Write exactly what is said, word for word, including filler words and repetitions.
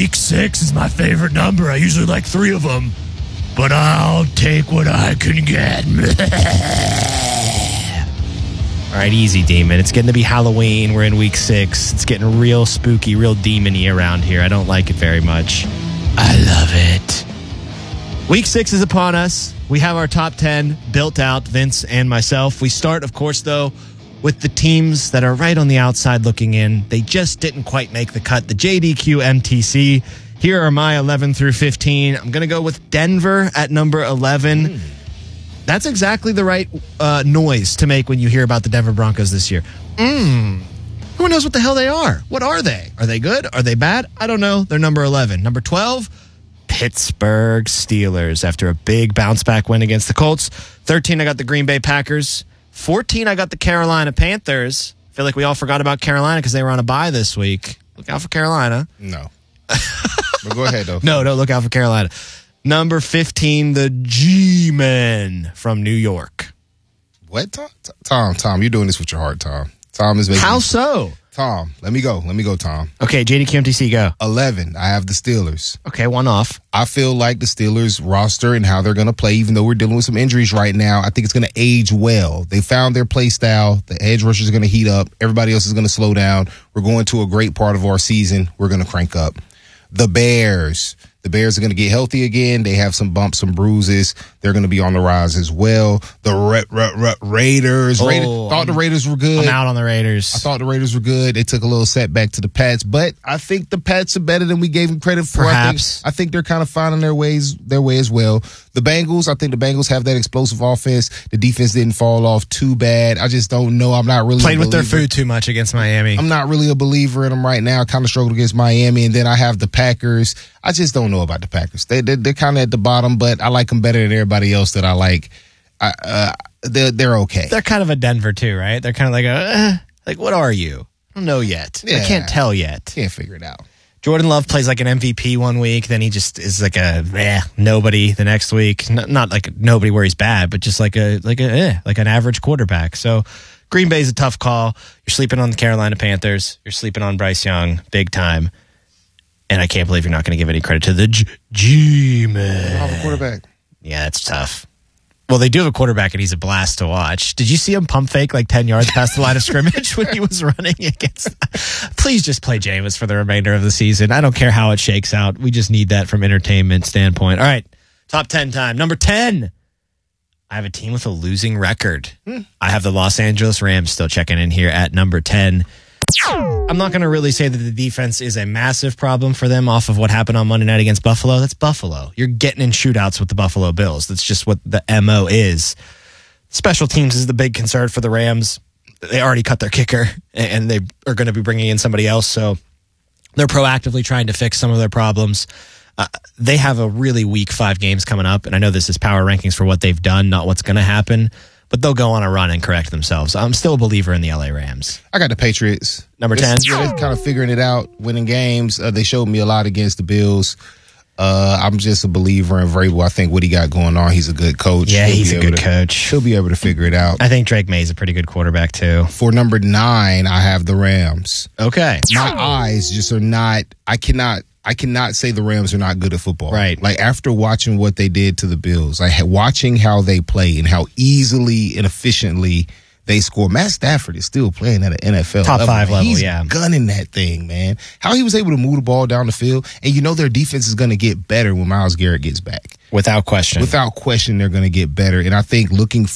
Week six is my favorite number. I usually like three of them, but I'll take what I can get. All right, easy, Demon. It's getting to be Halloween. We're in week six. It's getting real spooky, real demon-y around here. I don't like it very much. I love it. Week six is upon us. We have our top ten built out, Vince and myself. We start, of course, though, with the teams that are right on the outside looking in. They just didn't quite make the cut. The J D Q M T C. Here are my eleven through fifteen. I'm going to go with Denver at number eleven. Mm. That's exactly the right uh, noise to make when you hear about the Denver Broncos this year. Mm. Who knows what the hell they are? What are they? Are they good? Are they bad? I don't know. They're number eleven. Number twelve, Pittsburgh Steelers after a big bounce back win against the Colts. thirteen, I got the Green Bay Packers. fourteen, I got the Carolina Panthers. I feel like we all forgot about Carolina because they were on a bye this week. Look out for Carolina. No. But go ahead, though. No, no, look out for Carolina. Number fifteen, the G-Men from New York. What, Tom? Tom, Tom, you're doing this with your heart, Tom. Tom is making... How so? Tom, let me go. Let me go, Tom. Okay, J D Q M T C, go. eleven, I have the Steelers. Okay, one off. I feel like the Steelers roster and how they're going to play, even though we're dealing with some injuries right now, I think it's going to age well. They found their play style. The edge rushers are going to heat up. Everybody else is going to slow down. We're going to a great part of our season. We're going to crank up. The Bears. The Bears are going to get healthy again. They have some bumps, some bruises. They're going to be on the rise as well. The Ra- Ra- Ra- Raiders. Oh, Raiders. Thought I'm, the Raiders were good. I'm out on the Raiders. I thought the Raiders were good. They took a little setback to the Pats, but I think the Pats are better than we gave them credit for. Perhaps. I think, I think they're kind of finding their ways, their way as well. The Bengals, I think the Bengals have that explosive offense. The defense didn't fall off too bad. I just don't know. I'm not really played with their food too much against Miami. I'm not really a believer in them right now. I kind of struggled against Miami, and then I have the Packers. I just don't know about the Packers. They, they, they're kind of at the bottom, but I like them better than everybody else that I like. I, uh, they're, they're okay. They're kind of a Denver too, right? They're kind of like a, uh, like, what are you? I don't know yet. Yeah. I can't tell yet. Can't figure it out. Jordan Love plays like an M V P one week, then he just is like a eh, nobody the next week. Not, not like nobody where he's bad, but just like a like a eh, like an average quarterback. So Green Bay's a tough call. You're sleeping on the Carolina Panthers. You're sleeping on Bryce Young, big time. And I can't believe you're not going to give any credit to the G- G-Man. I have a quarterback. Yeah, that's tough. Well, they do have a quarterback, and he's a blast to watch. Did you see him pump fake like ten yards past the line of scrimmage when he was running against? Please just play Jameis for the remainder of the season. I don't care how it shakes out. We just need that from entertainment standpoint. All right, top ten time. Number ten. I have a team with a losing record. Hmm. I have the Los Angeles Rams still checking in here at number ten. I'm not going to really say that the defense is a massive problem for them off of what happened on Monday night against Buffalo. That's Buffalo. You're getting in shootouts with the Buffalo Bills. That's just what the M O is. Special teams is the big concern for the Rams. They already cut their kicker, and they are going to be bringing in somebody else, so they're proactively trying to fix some of their problems. Uh, they have a really weak five games coming up, and I know this is power rankings for what they've done, not what's going to happen. But they'll go on a run and correct themselves. I'm still a believer in the L A Rams. I got the Patriots. Number ten. Yeah, they're kind of figuring it out, winning games. Uh, they showed me a lot against the Bills. Uh, I'm just a believer in Vrabel. I think what he got going on, he's a good coach. Yeah, he'll he's a good to, coach. He'll be able to figure it out. I think Drake May's a pretty good quarterback, too. For number nine, I have the Rams. Okay. My eyes just are not, I cannot, I cannot say the Rams are not good at football. Right. Like, after watching what they did to the Bills, like watching how they play and how easily and efficiently they score. Matt Stafford is still playing at an N F L top level. five level, He's yeah. gunning that thing, man. How he was able to move the ball down the field, and you know their defense is going to get better when Myles Garrett gets back. Without question. Without question, they're going to get better. And I think looking